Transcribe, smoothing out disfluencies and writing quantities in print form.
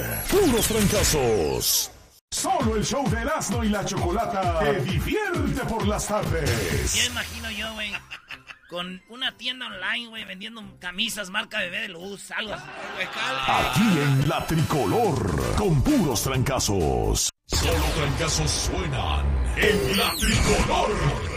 Puros Trancazos. Solo el show de Erasmo y la Chocolata te divierte por las tardes. Ya imagino yo, güey, con una tienda online, güey, vendiendo camisas marca Bebé de Luz, algo así. Aquí en La Tricolor, con Puros Trancazos. Solo trancazos suenan en La Tricolor.